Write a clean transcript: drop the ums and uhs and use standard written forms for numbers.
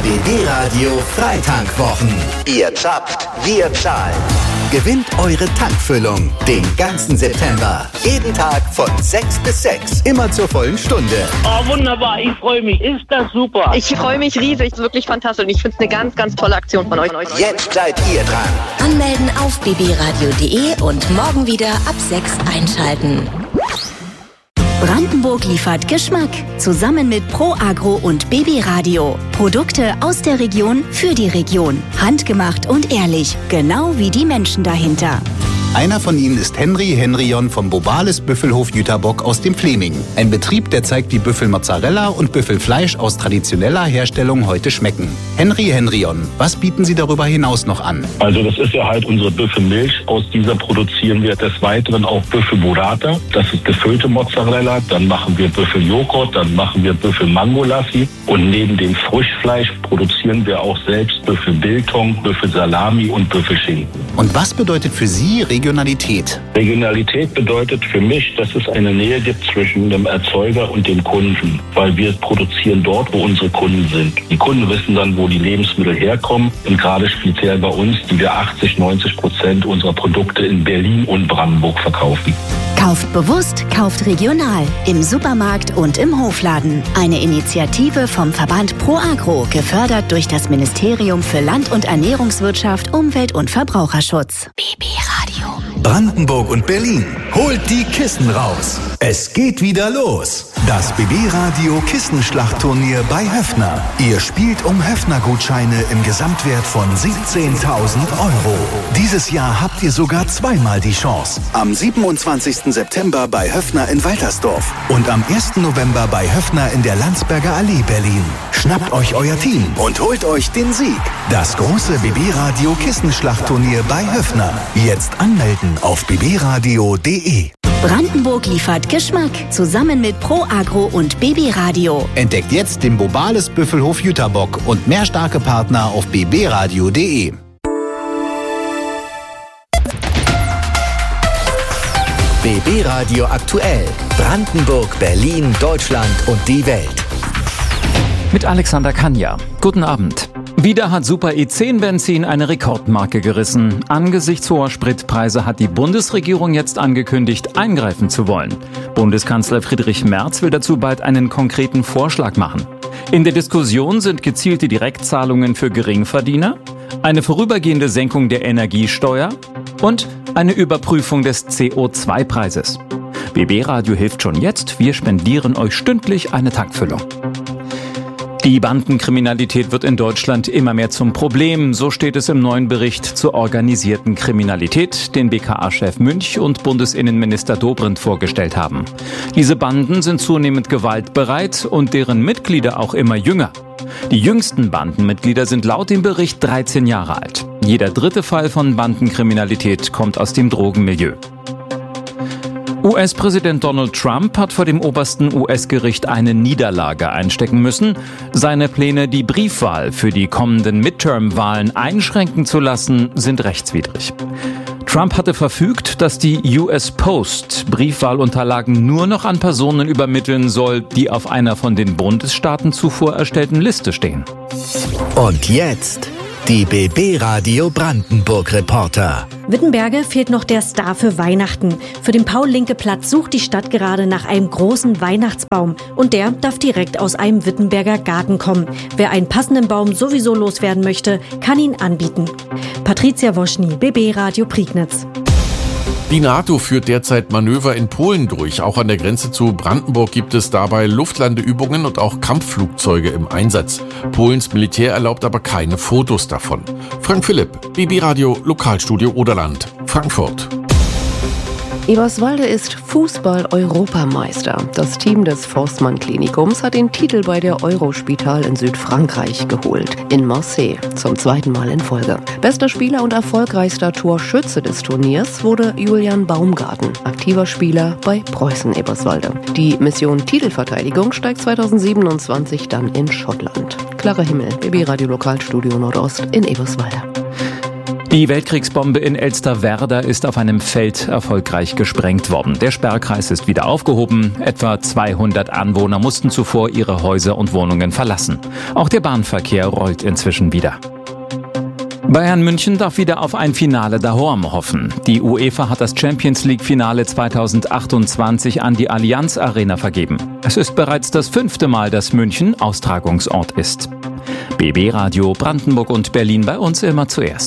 BB Radio Freitankwwochen. Ihr zapft, wir zahlen. Gewinnt eure Tankfüllung den ganzen September. Jeden Tag von 6 bis 6. Immer zur vollen Stunde. Oh, wunderbar. Ich freue mich. Ist das super. Ich freue mich riesig. Wirklich fantastisch. Und ich finde es eine ganz, ganz tolle Aktion von euch. Jetzt seid ihr dran. Anmelden auf bbradio.de und morgen wieder ab 6 einschalten. Brandenburg liefert Geschmack. Zusammen mit Pro Agro und BB Radio. Produkte aus der Region für die Region. Handgemacht und ehrlich. Genau wie die Menschen dahinter. Einer von ihnen ist Henry Henrion vom Bobales Büffelhof Jüterbock aus dem Fleming. Ein Betrieb, der zeigt, wie Büffelmozzarella und Büffelfleisch aus traditioneller Herstellung heute schmecken. Henry Henrion, was bieten Sie darüber hinaus noch an? Also das ist ja halt unsere Büffelmilch. Aus dieser produzieren wir des Weiteren auch Büffelburrata. Das ist gefüllte Mozzarella. Dann machen wir Büffeljoghurt, dann machen wir Büffelmangolassi. Und neben dem Frischfleisch produzieren wir auch selbst Büffelbiltong, Büffelsalami und Büffelschinken. Und was bedeutet für Sie Regionalität? Regionalität bedeutet für mich, dass es eine Nähe gibt zwischen dem Erzeuger und dem Kunden, weil wir produzieren dort, wo unsere Kunden sind. Die Kunden wissen dann, wo die Lebensmittel herkommen und gerade speziell bei uns, die wir 80-90% unserer Produkte in Berlin und Brandenburg verkaufen. Kauft bewusst, kauft regional. Im Supermarkt und im Hofladen. Eine Initiative vom Verband Pro Agro, gefördert durch das Ministerium für Land- und Ernährungswirtschaft, Umwelt- und Verbraucherschutz. BB Radio. Brandenburg und Berlin, holt die Kissen raus. Es geht wieder los. Das BB Radio Kissenschlachtturnier bei Höffner. Ihr spielt um Höffner-Gutscheine im Gesamtwert von 17.000 €. Dieses Jahr habt ihr sogar zweimal die Chance. Am 27. September bei Höffner in Waltersdorf und am 1. November bei Höffner in der Landsberger Allee, Berlin. Schnappt euch euer Team und holt euch den Sieg. Das große BB Radio Kissenschlachtturnier bei Höffner. Jetzt anmelden auf bbradio.de. Brandenburg liefert Geschmack. Zusammen mit Pro Agro und BB Radio. Entdeckt jetzt den Bobales Büffelhof Jüterbock und mehr starke Partner auf bbradio.de. BB Radio aktuell. Brandenburg, Berlin, Deutschland und die Welt. Mit Alexander Kanja. Guten Abend. Wieder hat Super E10-Benzin eine Rekordmarke gerissen. Angesichts hoher Spritpreise hat die Bundesregierung jetzt angekündigt, eingreifen zu wollen. Bundeskanzler Friedrich Merz will dazu bald einen konkreten Vorschlag machen. In der Diskussion sind gezielte Direktzahlungen für Geringverdiener, eine vorübergehende Senkung der Energiesteuer und eine Überprüfung des CO2-Preises. BB Radio hilft schon jetzt. Wir spendieren euch stündlich eine Tankfüllung. Die Bandenkriminalität wird in Deutschland immer mehr zum Problem. So steht es im neuen Bericht zur organisierten Kriminalität, den BKA-Chef Münch und Bundesinnenminister Dobrindt vorgestellt haben. Diese Banden sind zunehmend gewaltbereit und deren Mitglieder auch immer jünger. Die jüngsten Bandenmitglieder sind laut dem Bericht 13 Jahre alt. Jeder dritte Fall von Bandenkriminalität kommt aus dem Drogenmilieu. US-Präsident Donald Trump hat vor dem obersten US-Gericht eine Niederlage einstecken müssen. Seine Pläne, die Briefwahl für die kommenden Midterm-Wahlen einschränken zu lassen, sind rechtswidrig. Trump hatte verfügt, dass die US Post Briefwahlunterlagen nur noch an Personen übermitteln soll, die auf einer von den Bundesstaaten zuvor erstellten Liste stehen. Und jetzt die BB Radio Brandenburg Reporter. Wittenberge fehlt noch der Star für Weihnachten. Für den Paul-Linke-Platz sucht die Stadt gerade nach einem großen Weihnachtsbaum. Und der darf direkt aus einem Wittenberger Garten kommen. Wer einen passenden Baum sowieso loswerden möchte, kann ihn anbieten. Patricia Woschny, BB Radio Prignitz. Die NATO führt derzeit Manöver in Polen durch. Auch an der Grenze zu Brandenburg gibt es dabei Luftlandeübungen und auch Kampfflugzeuge im Einsatz. Polens Militär erlaubt aber keine Fotos davon. Frank Philipp, BB Radio Lokalstudio Oderland, Frankfurt. Eberswalde ist Fußball-Europameister. Das Team des Forstmann-Klinikums hat den Titel bei der Eurospital in Südfrankreich geholt, in Marseille, zum zweiten Mal in Folge. Bester Spieler und erfolgreichster Torschütze des Turniers wurde Julian Baumgarten, aktiver Spieler bei Preußen Eberswalde. Die Mission Titelverteidigung steigt 2027 dann in Schottland. Klarer Himmel, BB Radio Lokalstudio Nordost in Eberswalde. Die Weltkriegsbombe in Elsterwerda ist auf einem Feld erfolgreich gesprengt worden. Der Sperrkreis ist wieder aufgehoben. Etwa 200 Anwohner mussten zuvor ihre Häuser und Wohnungen verlassen. Auch der Bahnverkehr rollt inzwischen wieder. Bayern München darf wieder auf ein Finale daheim hoffen. Die UEFA hat das Champions-League-Finale 2028 an die Allianz Arena vergeben. Es ist bereits das 5. Mal, dass München Austragungsort ist. BB Radio Brandenburg und Berlin, bei uns immer zuerst.